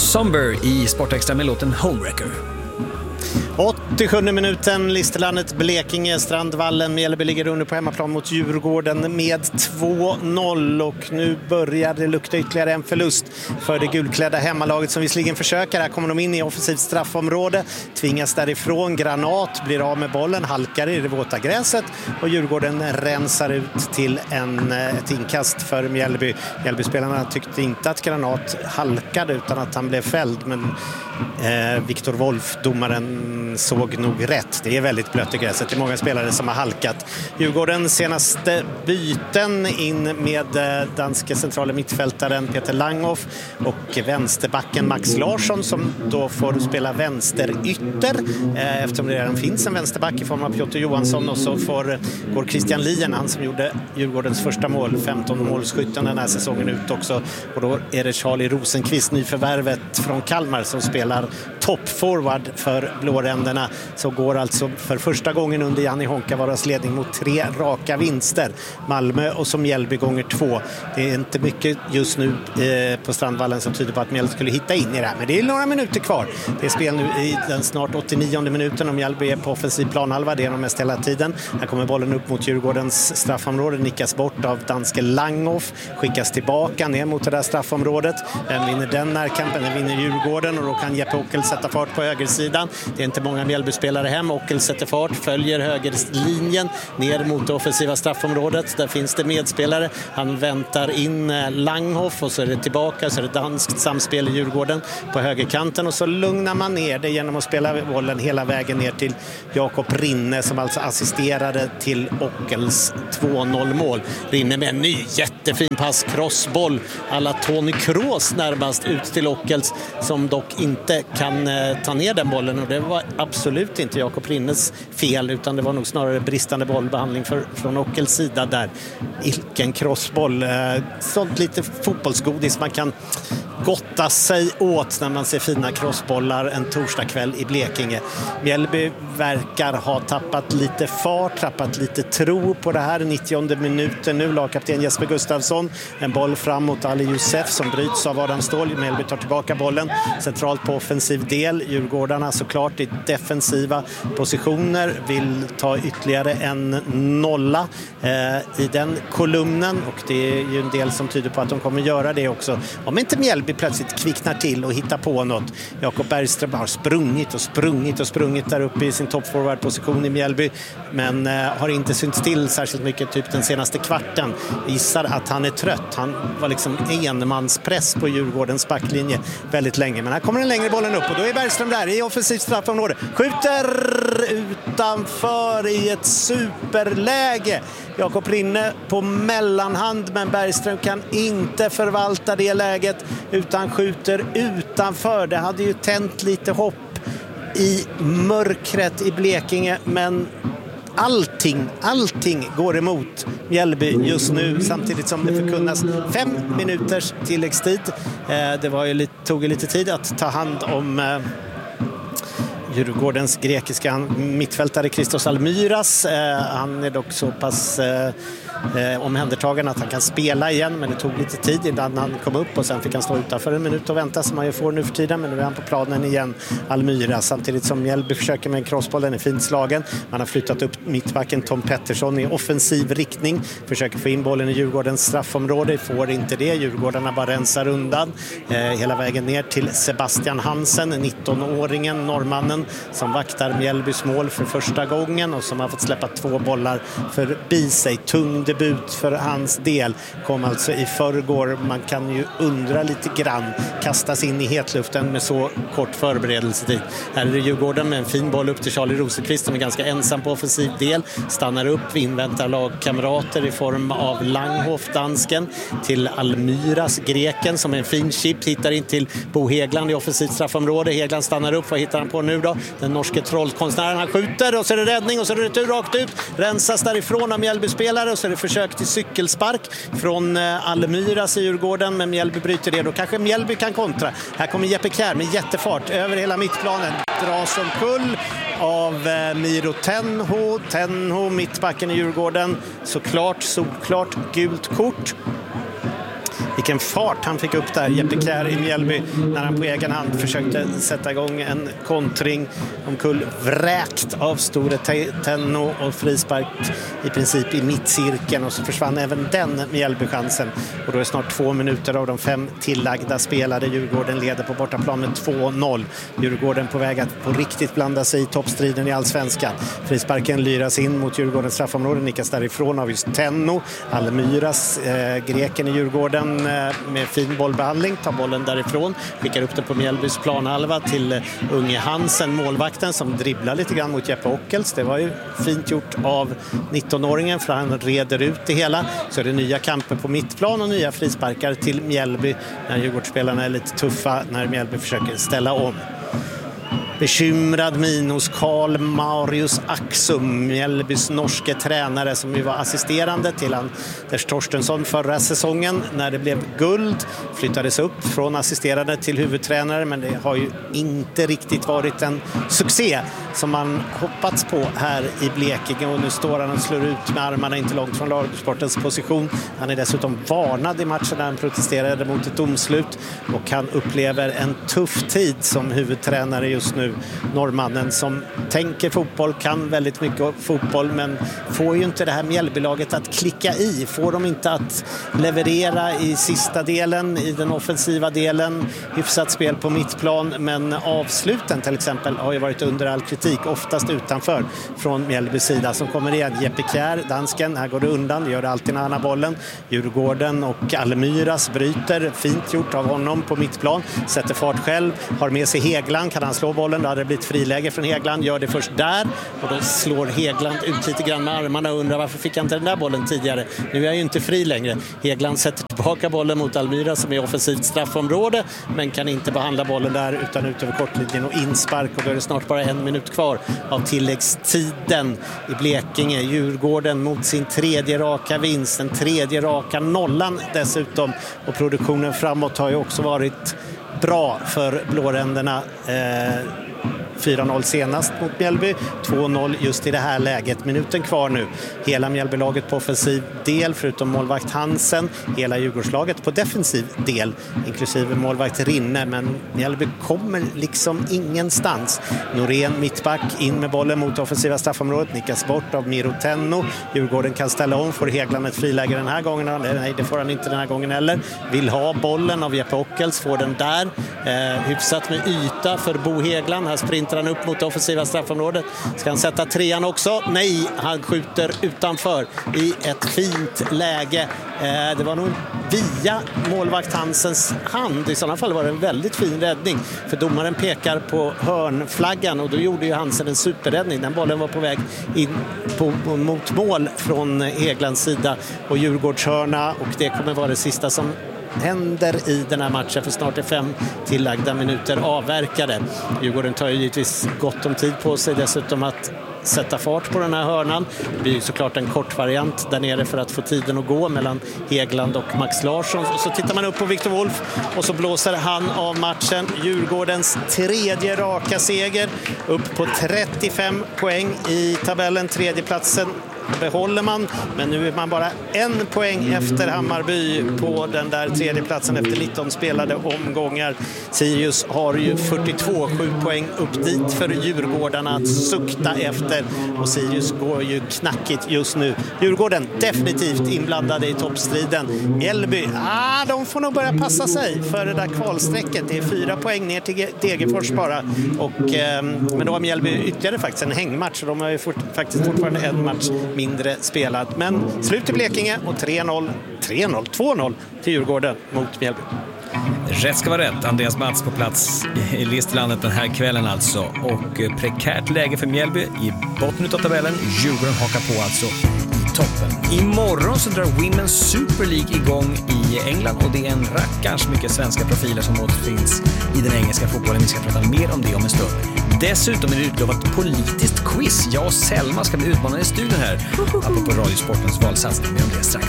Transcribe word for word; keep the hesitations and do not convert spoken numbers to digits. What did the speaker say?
Somber i Sportextra med låten Homewrecker. åttiosjunde minuten, Listerlandet, Blekinge, Strandvallen. Mjällby ligger under på hemmaplan mot Djurgården med två noll och nu börjar det lukta ytterligare en förlust för det gulklädda hemmalaget som visserligen försöker. Här kommer de in i offensivt straffområde, tvingas därifrån, Granat blir av med bollen, halkar i det våta gräset och Djurgården rensar ut till en, ett inkast för Mjällby. Mjällby-spelarna tyckte inte att Granat halkade utan att han blev fälld, men eh, Viktor Wolf, domaren, såg nog rätt. Det är väldigt blött i gräset. Det är många spelare som har halkat. Djurgården senaste byten in med danske centrala mittfältaren Peter Langhoff och vänsterbacken Max Larsson som då får spela vänsterytter eh, eftersom det redan finns en vänsterback i form av Piotr Johansson, och så får, går Christian Lien, han som gjorde Djurgårdens första mål, femton målskytten den här säsongen, ut också, och då är det Charlie Rosenqvist, nyförvärvet från Kalmar, som spelar toppforward för blåränderna. Så går alltså för första gången under Janni Honkavaras ledning mot tre raka vinster. Malmö och som Mjällby gånger två. Det är inte mycket just nu eh, på Strandvallen som tyder på att Mjällby skulle hitta in i det här. Men det är några minuter kvar. Det är spel nu i den snart åttionionde minuten och Mjällby är på offensiv planhalva. Det är de mest hela tiden. Här kommer bollen upp mot Djurgårdens straffområde. Nickas bort av danske Langhoff. Skickas tillbaka ner mot det där straffområdet. Den vinner den närkampen. Den vinner Djurgården och då kan Jeppe Ockel sätta fart på högersidan. Det är inte många Mjällby-spelare hem. Ockel sätter fart, följer högerlinjen ner mot det offensiva straffområdet. Där finns det medspelare. Han väntar in Langhoff och så är det tillbaka. Så är det danskt samspel i Djurgården på högerkanten och så lugnar man ner det genom att spela bollen hela vägen ner till Jakob Rinne som alltså assisterade till Ockels två noll-mål. Rinne med en ny jättefin pass, crossboll alla Tony Kroos närmast ut till Ockels som dock inte kan eh, ta ner den bollen, och det var absolut inte Jakob Rinnes fel utan det var nog snarare bristande bollbehandling för, från Ockels sida där. Ilken crossboll, eh, sånt lite fotbollsgodis man kan gotta sig åt när man ser fina crossbollar en torsdagkväll i Blekinge. Mjällby verkar ha tappat lite fart, tappat lite tro på det här. nittionde minuten nu, lagkapten Jesper Gustafsson, en boll fram mot Ali Youssef som bryts av Adam Ståhl. Mjällby tar tillbaka bollen centralt på offensiv del. Djurgårdarna såklart i defensiva positioner vill ta ytterligare en nolla eh, i den kolumnen, och det är ju en del som tyder på att de kommer göra det också. Om inte Mjällby plötsligt kvicknar till och hittar på något. Jakob Bergström har sprungit och sprungit och sprungit där uppe i sin toppforwardposition i Mjällby, men eh, har inte synts till särskilt mycket typ den senaste kvarten. Visar att han är trött. Han var liksom enmanspress på Djurgårdens backlinje väldigt länge, men här kommer den längre bollen upp och då är Bergström där i offensivt straffområde. Skjuter utanför i ett superläge. Jakob Rinne på mellanhand, men Bergström kan inte förvalta det läget utan skjuter utanför. Det hade ju tänt lite hopp i mörkret i Blekinge, men allting, allting går emot Mjällby just nu samtidigt som det förkunnas fem minuters tilläggstid. Det var ju lite, tog ju lite tid att ta hand om Djurgårdens grekiska mittfältare Christos Almyras. Eh, han är dock så pass eh, eh, omhändertagen att han kan spela igen, men det tog lite tid innan han kom upp och sen fick han stå utanför en minut och vänta som man ju får nu för tiden, men nu är han på planen igen, Almyra, samtidigt som Mjällby försöker med en crossboll. Den är fint slagen. Man har flyttat upp mittbacken Tom Pettersson i offensiv riktning, försöker få in bollen i Djurgårdens straffområde, får inte det. Djurgårdarna bara rensar undan eh, hela vägen ner till Sebastian Hansen, nittonåringen, norrmannen som vaktar Mjällbys mål för första gången och som har fått släppa två bollar förbi sig. Tung debut för hans del. Kom alltså i förrgår. Man kan ju undra lite grann. Kastas in i hetluften med så kort förberedelsetid. Här är det Djurgården med en fin boll upp till Charlie Rosenqvist som är ganska ensam på offensiv del. Stannar upp, inväntar lagkamrater i form av Langhoff, dansken, till Almyras, greken, som är en fin chip. Hittar in till Bo Hegland i offensivt straffområde. Hegland stannar upp. Vad hittar han på nu då? Den norske trollkonstnären, han skjuter och så är det räddning och så är det retur rakt ut. Rensas därifrån av Mjällby-spelare och så är det försök till cykelspark från Almyras i Djurgården, men Mjällby bryter det. Då kanske Mjällby kan kontra. Här kommer Jeppe Kjær med jättefart över hela mittplanen. Dras omkull av Miro Tenho. Tenho, mittbacken i Djurgården. Såklart, såklart gult kort. vilken fart han fick upp där, Jeppe Kjær i Mjällby, när han på egen hand försökte sätta igång en kontring omkull vräkt av Store Tenno och frispark i princip i mittcirkeln, och så försvann även den Mjällby-chansen, och då är snart två minuter av de fem tillagda spelade. Djurgården leder på bortaplan med två noll. Djurgården på väg att på riktigt blanda sig i toppstriden i Allsvenskan. Frisparken lyras in mot Djurgårdens straffområde, nickas därifrån av just Tenno. Almyras, eh, greken i Djurgården, eh, med fin bollbehandling, tar bollen därifrån, skickar upp den på Mjällbys planhalva till eh, unge Hansen, målvakten, som dribblar lite grann mot Jeppe Ockels. Det var ju fint gjort av nittonåringen, för han reder ut det hela. Så är det nya kamper på mittplan och nya frisparkar till Mjällby när Djurgårdsspelarna är lite tuffa när Mjällby försöker ställa om. Bekymrad min hos Karl Marius Axum, Mjällbys norske tränare, som ju var assisterande till Anders Torstensson förra säsongen när det blev guld. Flyttades upp från assisterande till huvudtränare, men det har ju inte riktigt varit en succé som man hoppats på här i Blekinge, och nu står han och slår ut med armarna inte långt från lagsportens position. Han är dessutom varnad i matchen när han protesterade mot ett domslut, och han upplever en tuff tid som huvudtränare just nu. Norrmannen som tänker fotboll, kan väldigt mycket fotboll, men får ju inte det här Mjällbylaget att klicka i, får de inte att leverera i sista delen, i den offensiva delen, hyfsat spel på mittplan, men avsluten till exempel har ju varit under all kritik, oftast utanför från Mjällbys sida. Som kommer igen, Jeppe Kjær, dansken, här går det undan, gör det alltid när han har bollen. Djurgården och Almyras bryter, fint gjort av honom på mittplan, sätter fart själv, har med sig Hegland, kan han slå bollen, då hade det blivit friläge från Hegland, gör det först där, och då slår Hegland ut lite grann med armarna och undrar varför fick jag inte den där bollen tidigare. Nu är jag ju inte fri längre. Hegland sätter tillbaka bollen mot Almyra som är offensivt straffområde, men kan inte behandla bollen där utan ut över kortlinjen och inspark, och då är det snart bara en minut kvar av tilläggstiden i Blekinge. Djurgården mot sin tredje raka vinst, den tredje raka nollan dessutom, och produktionen framåt har ju också varit bra för blåränderna. Eh, fyra noll senast mot Mjällby, två noll just i det här läget. Minuten kvar nu. Hela Mjällbylaget på offensiv del, förutom målvakt Hansen. Hela Djurgårdslaget på defensiv del, inklusive målvakt Rinne. Men Mjällby kommer liksom ingenstans. Norén mittback, in med bollen mot offensiva straffområdet. Nickas bort av Miro Tenno. Djurgården kan ställa om, får Hegland ett friläge den här gången. Nej, det får han inte den här gången heller. Vill ha bollen av Jeppe Ockels, får den där. Eh, hyfsat med yta för Bo Hegland. Här sprintar han upp mot det offensiva straffområdet. Ska han sätta trean också? Nej, han skjuter utanför i ett fint läge. Eh, det var nog via målvakt Hansens hand. I sådana fall var det en väldigt fin räddning. För domaren pekar på hörnflaggan, och då gjorde ju Hansen en superräddning. Den bollen var på väg in på, mot mål från Heglands sida och Djurgårdshörna, och det kommer vara det sista som händer i den här matchen, för snart är fem tillagda minuter avverkade. Djurgården tar ju givetvis gott om tid på sig dessutom att sätta fart på den här hörnan. Det blir ju såklart en kort variant där nere för att få tiden att gå mellan Hegland och Max Larsson. Och så tittar man upp på Victor Wolf och så blåser han av matchen. Djurgårdens tredje raka seger, upp på trettiofem poäng i tabellen. Tredjeplatsen behåller man, men nu är man bara en poäng efter Hammarby på den där tredje platsen efter nitton spelade omgångar. Sirius har ju fyrtiotvå, sju poäng upp dit för Djurgårdarna att sukta efter, och Sirius går ju knackigt just nu. Djurgården definitivt inblandade i toppstriden. Mjällby, ah, de får nog börja passa sig för det där kvalsträcket. Det är fyra poäng ner till Degerfors bara, och, eh, men då har Mjällby ytterligare faktiskt en hängmatch, så de har ju fort, faktiskt fortfarande en match mindre spelad. Men slut i Blekinge och tre noll, tre noll, två noll till Djurgården mot Mjällby. Rätt ska vara rätt. Andreas Mats på plats i Listerlandet den här kvällen alltså. Och prekärt läge för Mjällby i botten av tabellen. Djurgården hakar på alltså i toppen. Imorgon så drar Women's Super League igång i England, och det är en rackars mycket svenska profiler som återfinns i den engelska fotbollen. Vi ska prata mer om det om en stund. Dessutom är det utlovat politiskt quiz. Jag och Selma ska bli utmanade i studion här. Apropå Radiosportens valsatsning, med om det strax.